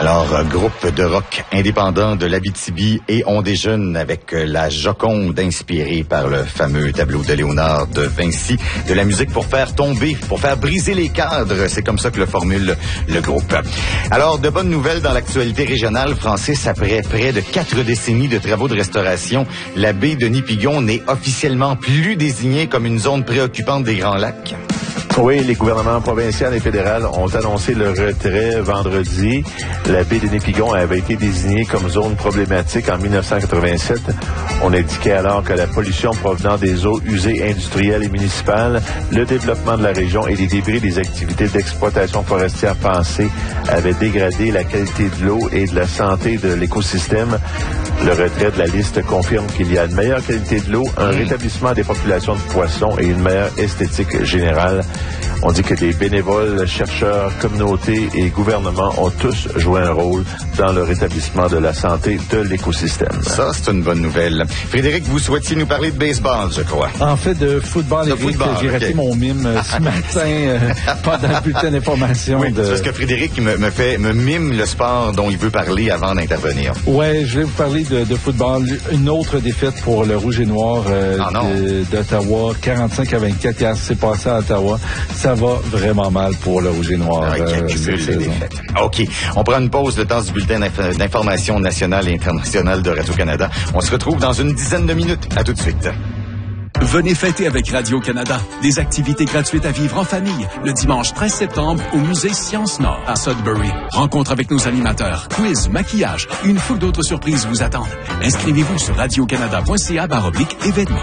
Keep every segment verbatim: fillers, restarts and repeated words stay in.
Alors, groupe de rock indépendant de l'Abitibi et on déjeune avec la Joconde inspirée par le fameux tableau de Léonard de Vinci, de la musique pour faire tomber, pour faire briser les cadres. C'est comme ça que le formule le groupe. Alors, de bonnes nouvelles dans l'actualité régionale. Francis, après près de quatre décennies de travaux de restauration, la baie de Nipigon n'est officiellement plus désignée comme une zone préoccupante des Grands Lacs. Oui, les gouvernements provinciaux et fédéral ont annoncé le retrait vendredi. La baie de Nipigon avait été désignée comme zone problématique en dix-neuf cent quatre-vingt-sept. On indiquait alors que la pollution provenant des eaux usées industrielles et municipales, le développement de la région et les débris des activités d'exploitation forestière pensées avaient dégradé la qualité de l'eau et de la santé de l'écosystème. Le retrait de la liste confirme qu'il y a une meilleure qualité de l'eau, un rétablissement des populations de poissons et une meilleure esthétique générale. On dit que des bénévoles, chercheurs, communautés et gouvernements ont tous joué un rôle dans le rétablissement de la santé de l'écosystème. Ça, c'est une bonne nouvelle. Frédéric, vous souhaitiez nous parler de baseball, je crois. En fait, de football, de football, j'ai raté okay. mon mime euh, ce matin euh, pendant le bulletin d'information. Oui, de... c'est parce que Frédéric me, me fait me mime le sport dont il veut parler avant d'intervenir. Oui, je vais vous parler de, de football. Une autre défaite pour le Rouge et Noir euh, ah de, d'Ottawa, quarante-cinq à vingt-quatre. Hier, c'est passé à Ottawa. Ça va vraiment mal pour le Rouge et Noir. Ah, euh, OK. On prend une pause, le temps du bulletin d'inf- d'information nationale et internationale de Radio-Canada. On se retrouve dans une dizaine de minutes. À tout de suite. Venez fêter avec Radio-Canada. Des activités gratuites à vivre en famille le dimanche treize septembre au musée Sciences Nord à Sudbury. Rencontre avec nos animateurs, quiz, maquillage et une foule d'autres surprises vous attendent. Inscrivez-vous sur radiocanada.ca baroblique événements.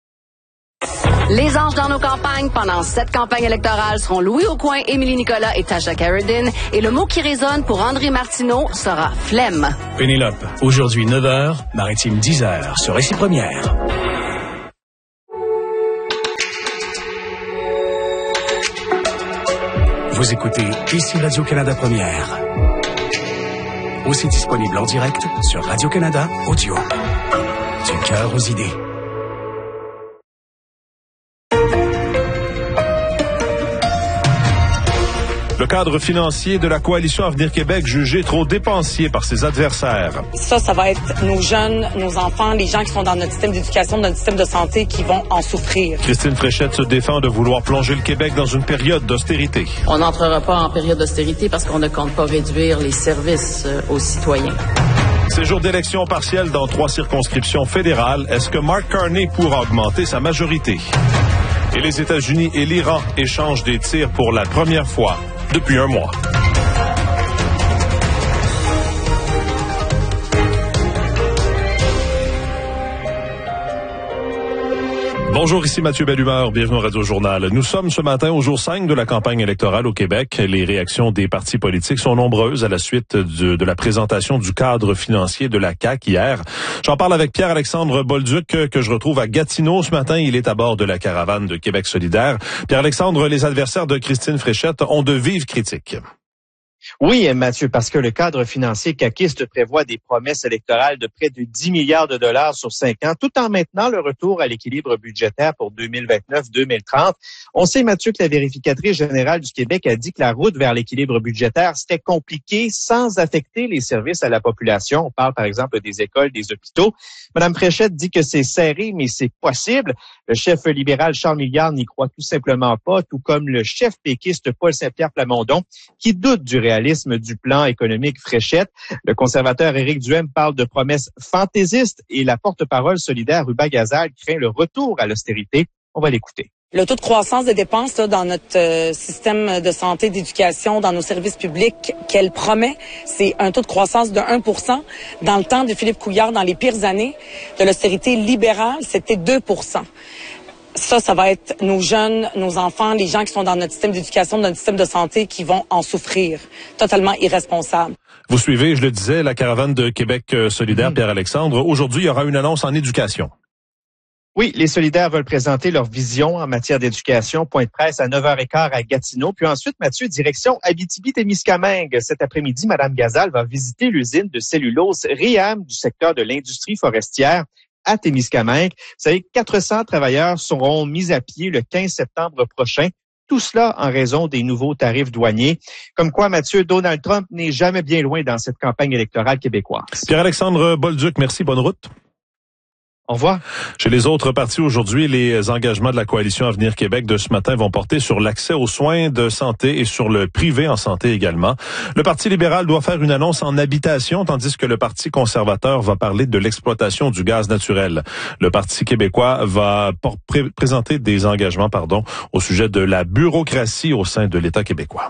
Les anges dans nos campagnes pendant cette campagne électorale seront Louis Aucoin, Émilie Nicolas et Tasha Carradine. Et le mot qui résonne pour André Martineau sera flemme. Pénélope, aujourd'hui neuf heures, Maritime dix heures sur Récit Première. Vous écoutez ici Radio-Canada Première. Aussi disponible en direct sur Radio-Canada Audio. Du cœur aux idées. Le cadre financier de la coalition Avenir Québec jugé trop dépensier par ses adversaires. Ça, ça va être nos jeunes, nos enfants, les gens qui sont dans notre système d'éducation, notre système de santé qui vont en souffrir. Christine Fréchette se défend de vouloir plonger le Québec dans une période d'austérité. On n'entrera pas en période d'austérité parce qu'on ne compte pas réduire les services aux citoyens. Ces jours d'élection partielle dans trois circonscriptions fédérales, est-ce que Mark Carney pourra augmenter sa majorité? Et les États-Unis et l'Iran échangent des tirs pour la première fois depuis un mois. Bonjour, ici Mathieu Bellumeur, bienvenue au Radio-Journal. Nous sommes ce matin au jour cinq de la campagne électorale au Québec. Les réactions des partis politiques sont nombreuses à la suite de, de la présentation du cadre financier de la C A Q hier. J'en parle avec Pierre-Alexandre Bolduc que je retrouve à Gatineau ce matin. Il est à bord de la caravane de Québec solidaire. Pierre-Alexandre, les adversaires de Christine Fréchette ont de vives critiques. Oui, Mathieu, parce que le cadre financier caquiste prévoit des promesses électorales de près de dix milliards de dollars sur cinq ans, tout en maintenant le retour à l'équilibre budgétaire pour deux mille vingt-neuf deux mille trente. On sait, Mathieu, que la vérificatrice générale du Québec a dit que la route vers l'équilibre budgétaire, c'était compliqué sans affecter les services à la population. On parle, par exemple, des écoles, des hôpitaux. Madame Fréchette dit que c'est serré, mais c'est possible. Le chef libéral Charles Milliard n'y croit tout simplement pas, tout comme le chef péquiste Paul Saint-Pierre Plamondon, qui doute du réalisme du plan économique Fréchette. Le conservateur Éric Duhaime parle de promesses fantaisistes et la porte-parole solidaire Ruba Gazal craint le retour à l'austérité. On va l'écouter. Le taux de croissance des dépenses là, dans notre euh, système de santé, d'éducation, dans nos services publics qu'elle promet, c'est un taux de croissance de un pour cent. Dans le temps de Philippe Couillard, dans les pires années de l'austérité libérale, c'était deux pour cent. Ça, ça va être nos jeunes, nos enfants, les gens qui sont dans notre système d'éducation, notre système de santé qui vont en souffrir. Totalement irresponsable. Vous suivez, je le disais, la caravane de Québec solidaire, mmh. Pierre-Alexandre. Aujourd'hui, il y aura une annonce en éducation. Oui, les solidaires veulent présenter leur vision en matière d'éducation. Point de presse à neuf heures quinze à Gatineau. Puis ensuite, Mathieu, direction Abitibi-Témiscamingue. Cet après-midi, Mme Gazal va visiter l'usine de cellulose Réam du secteur de l'industrie forestière à Témiscamingue. Vous savez, quatre cents travailleurs seront mis à pied le quinze septembre prochain Tout cela en raison des nouveaux tarifs douaniers. Comme quoi, Mathieu, Donald Trump n'est jamais bien loin dans cette campagne électorale québécoise. Pierre-Alexandre Bolduc, merci, bonne route. Au revoir. Chez les autres partis aujourd'hui, les engagements de la coalition Avenir Québec de ce matin vont porter sur l'accès aux soins de santé et sur le privé en santé également. Le Parti libéral doit faire une annonce en habitation, tandis que le Parti conservateur va parler de l'exploitation du gaz naturel. Le Parti québécois va pr- présenter des engagements, pardon, au sujet de la bureaucratie au sein de l'État québécois.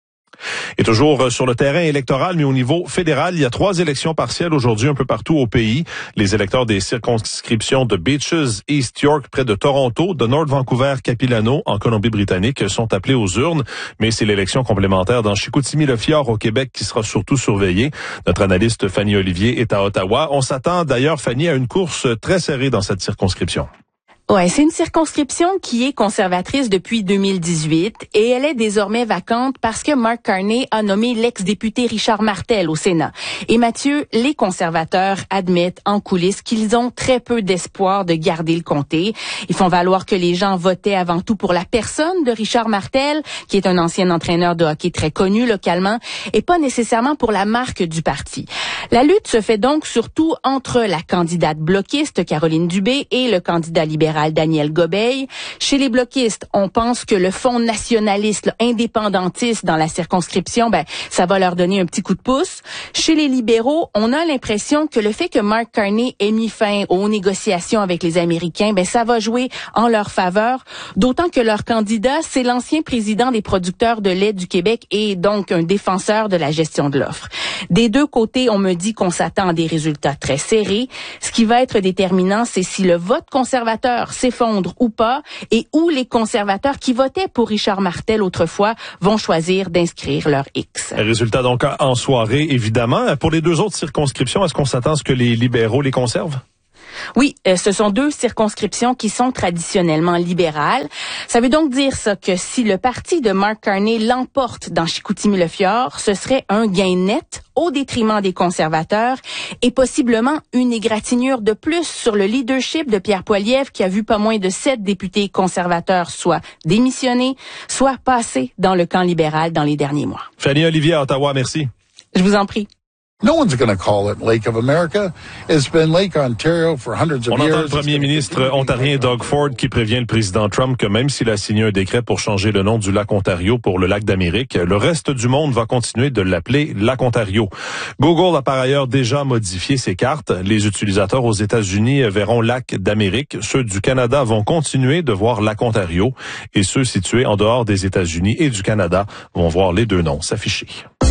Et toujours sur le terrain électoral, mais au niveau fédéral, il y a trois élections partielles aujourd'hui un peu partout au pays. Les électeurs des circonscriptions de Beaches, East York, près de Toronto, de North Vancouver, Capilano, en Colombie-Britannique, sont appelés aux urnes. Mais c'est l'élection complémentaire dans Chicoutimi-Le-Fjord, au Québec, qui sera surtout surveillée. Notre analyste Fanny Olivier est à Ottawa. On s'attend d'ailleurs, Fanny, à une course très serrée dans cette circonscription. Ouais, c'est une circonscription qui est conservatrice depuis deux mille dix-huit et elle est désormais vacante parce que Mark Carney a nommé l'ex-député Richard Martel au Sénat. Et Mathieu, les conservateurs admettent en coulisses qu'ils ont très peu d'espoir de garder le comté. Ils font valoir que les gens votaient avant tout pour la personne de Richard Martel, qui est un ancien entraîneur de hockey très connu localement, et pas nécessairement pour la marque du parti. La lutte se fait donc surtout entre la candidate bloquiste Caroline Dubé et le candidat libéral Daniel Gobeil. Chez les bloquistes, on pense que le Fonds nationaliste, là, indépendantiste dans la circonscription, ben, ça va leur donner un petit coup de pouce. Chez les libéraux, on a l'impression que le fait que Mark Carney ait mis fin aux négociations avec les Américains, ben, ça va jouer en leur faveur. D'autant que leur candidat, c'est l'ancien président des producteurs de lait du Québec et donc un défenseur de la gestion de l'offre. Des deux côtés, on me dit qu'on s'attend à des résultats très serrés. Ce qui va être déterminant, c'est si le vote conservateur s'effondre ou pas et où les conservateurs qui votaient pour Richard Martel autrefois vont choisir d'inscrire leur X. Résultat donc en soirée, évidemment. Pour les deux autres circonscriptions, est-ce qu'on s'attend à ce que les libéraux les conservent? Oui, euh, ce sont deux circonscriptions qui sont traditionnellement libérales. Ça veut donc dire ça que si le parti de Mark Carney l'emporte dans Chicoutimi-Le-Fjord, ce serait un gain net au détriment des conservateurs et possiblement une égratignure de plus sur le leadership de Pierre Poilievre qui a vu pas moins de sept députés conservateurs soit démissionner, soit passer dans le camp libéral dans les derniers mois. Fanny Olivier à Ottawa, merci. Je vous en prie. No one's going to call it Lake of America. It's been Lake Ontario for hundreds of On years. entend le premier ministre ontarien Doug Ford qui prévient le président Trump que même s'il a signé un décret pour changer le nom du lac Ontario pour le lac d'Amérique, le reste du monde va continuer de l'appeler lac Ontario. Google a par ailleurs déjà modifié ses cartes. Les utilisateurs aux États-Unis verront lac d'Amérique. Ceux du Canada vont continuer de voir lac Ontario et ceux situés en dehors des États-Unis et du Canada vont voir les deux noms s'afficher.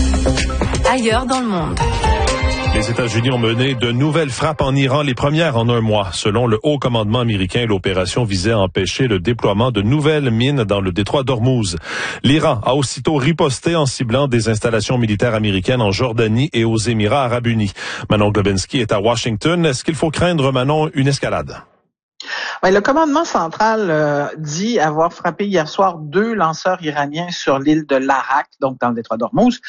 Ailleurs dans le monde. Les États-Unis ont mené de nouvelles frappes en Iran, les premières en un mois. Selon le haut commandement américain, l'opération visait à empêcher le déploiement de nouvelles mines dans le détroit d'Ormuz. L'Iran a aussitôt riposté en ciblant des installations militaires américaines en Jordanie et aux Émirats arabes unis. Manon Globinski est à Washington. Est-ce qu'il faut craindre, Manon, une escalade? Oui, le commandement central euh, dit avoir frappé hier soir deux lanceurs iraniens sur l'île de Larak, donc dans le détroit d'Ormuz.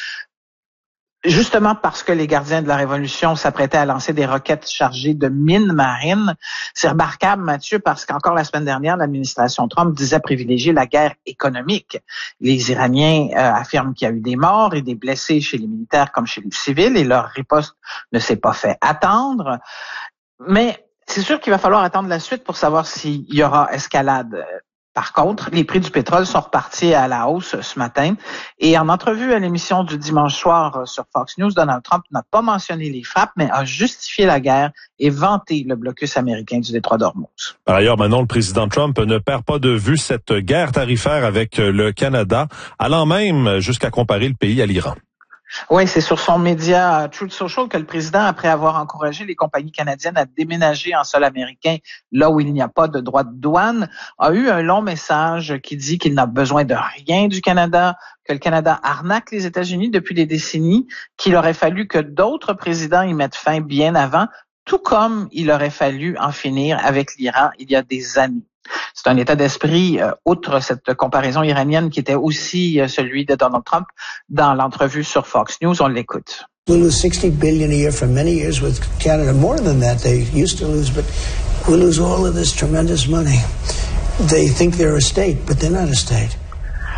Justement parce que les gardiens de la Révolution s'apprêtaient à lancer des roquettes chargées de mines marines. C'est remarquable, Mathieu, parce qu'encore la semaine dernière, l'administration Trump disait privilégier la guerre économique. Les Iraniens euh, affirment qu'il y a eu des morts et des blessés chez les militaires comme chez les civils et leur riposte ne s'est pas fait attendre. Mais c'est sûr qu'il va falloir attendre la suite pour savoir s'il y aura escalade. Par contre, les prix du pétrole sont repartis à la hausse ce matin. Et en entrevue à l'émission du dimanche soir sur Fox News, Donald Trump n'a pas mentionné les frappes, mais a justifié la guerre et vanté le blocus américain du détroit d'Ormuz. Par ailleurs, maintenant, le président Trump ne perd pas de vue cette guerre tarifaire avec le Canada, allant même jusqu'à comparer le pays à l'Iran. Oui, c'est sur son média Truth Social que le président, après avoir encouragé les compagnies canadiennes à déménager en sol américain, là où il n'y a pas de droit de douane, a eu un long message qui dit qu'il n'a besoin de rien du Canada, que le Canada arnaque les États-Unis depuis des décennies, qu'il aurait fallu que d'autres présidents y mettent fin bien avant, tout comme il aurait fallu en finir avec l'Iran il y a des années. C'est un état d'esprit, euh, outre cette comparaison iranienne qui était aussi euh, celui de Donald Trump dans l'entrevue sur Fox News. On l'écoute. We lose sixty billion a year for many years with Canada, more than that they used to lose, but we lose all of this tremendous money. They think they're a state, but they're not a state.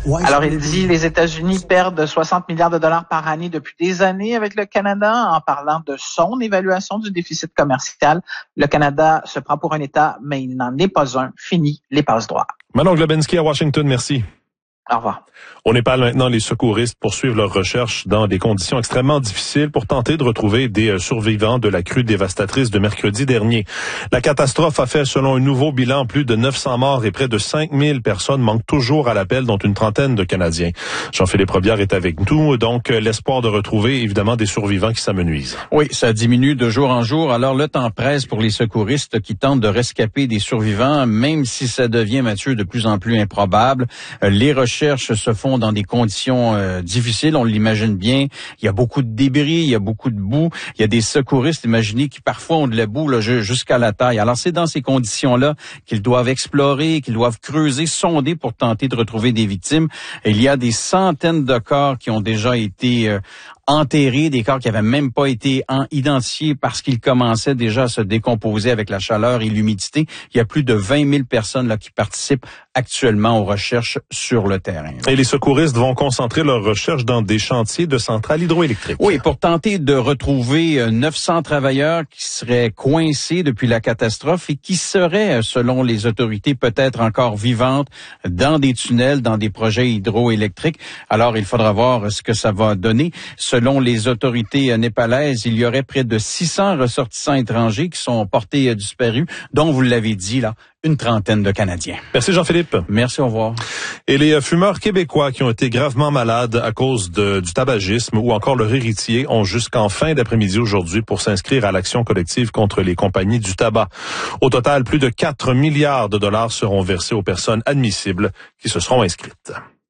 Alors, il dit les États-Unis perdent soixante milliards de dollars par année depuis des années avec le Canada en parlant de son évaluation du déficit commercial. Le Canada se prend pour un État, mais il n'en est pas un. Fini les passe-droits. Manon Globensky à Washington, merci. Au revoir. Au Népal, maintenant, les secouristes poursuivent leurs recherches dans des conditions extrêmement difficiles pour tenter de retrouver des survivants de la crue dévastatrice de mercredi dernier. La catastrophe a fait, selon un nouveau bilan, plus de neuf cents morts et près de cinq mille personnes manquent toujours à l'appel, dont une trentaine de Canadiens. Jean-Philippe Robillard est avec nous, donc l'espoir de retrouver, évidemment, des survivants qui s'amenuisent. Oui, ça diminue de jour en jour. Alors, le temps presse pour les secouristes qui tentent de rescaper des survivants, même si ça devient, Mathieu, de plus en plus improbable. Les recherches se font dans des conditions euh, difficiles, on l'imagine bien. Il y a beaucoup de débris, il y a beaucoup de boue. Il y a des secouristes, imaginez, qui parfois ont de la boue là, jusqu'à la taille. Alors, c'est dans ces conditions-là qu'ils doivent explorer, qu'ils doivent creuser, sonder pour tenter de retrouver des victimes. Et il y a des centaines de corps qui ont déjà été euh, enterrés, des corps qui n'avaient même pas été en, identifiés parce qu'ils commençaient déjà à se décomposer avec la chaleur et l'humidité. Il y a plus de vingt mille personnes là qui participent actuellement aux recherches sur le terrain. Et les secouristes vont concentrer leurs recherches dans des chantiers de centrales hydroélectriques. Oui, pour tenter de retrouver neuf cents travailleurs qui seraient coincés depuis la catastrophe et qui seraient, selon les autorités, peut-être encore vivantes dans des tunnels, dans des projets hydroélectriques. Alors, il faudra voir ce que ça va donner. Selon les autorités népalaises, il y aurait près de six cents ressortissants étrangers qui sont portés disparus, dont, vous l'avez dit, là, une trentaine de Canadiens. Merci Jean-Philippe. Merci, au revoir. Et les fumeurs québécois qui ont été gravement malades à cause de, du tabagisme ou encore leur héritier ont jusqu'en fin d'après-midi aujourd'hui pour s'inscrire à l'action collective contre les compagnies du tabac. Au total, plus de quatre milliards de dollars seront versés aux personnes admissibles qui se seront inscrites.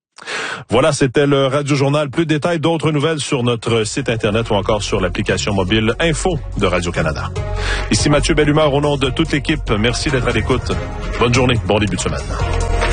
Voilà, c'était le Radio Journal. Plus de détails, d'autres nouvelles sur notre site Internet ou encore sur l'application mobile Info de Radio-Canada. Ici Mathieu Bellumeur au nom de toute l'équipe. Merci d'être à l'écoute. Bonne journée, bon début de semaine.